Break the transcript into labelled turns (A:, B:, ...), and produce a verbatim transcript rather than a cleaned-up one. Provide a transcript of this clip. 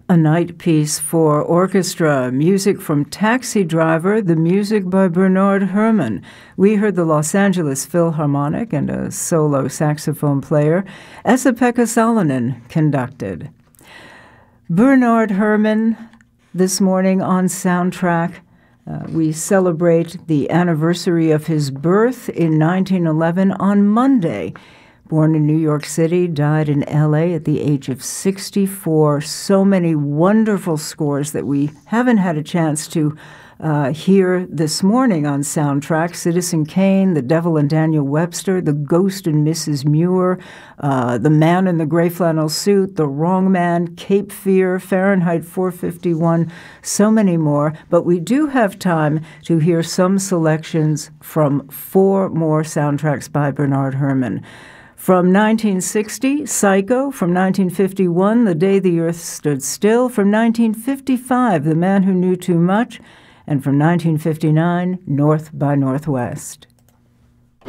A: A night piece for orchestra, music from Taxi Driver, the music by Bernard Herrmann. We heard the Los Angeles Philharmonic and a solo saxophone player, Esa-Pekka Salonen, conducted. Bernard Herrmann, this morning on Soundtrack. Uh, we celebrate the anniversary of his birth in nineteen eleven on Monday. Born in New York City, died in L A at the age of sixty-four. So many wonderful scores that we haven't had a chance to uh, hear this morning on Soundtrack. Citizen Kane, The Devil and Daniel Webster, The Ghost and Missus Muir, uh, The Man in the Gray Flannel Suit, The Wrong Man, Cape Fear, Fahrenheit four fifty-one, so many more. But we do have time to hear some selections from four more soundtracks by Bernard Herrmann. From nineteen sixty, Psycho. From nineteen fifty-one, The Day the Earth Stood Still. From nineteen fifty-five, The Man Who Knew Too Much. And from nineteen fifty-nine, North by Northwest.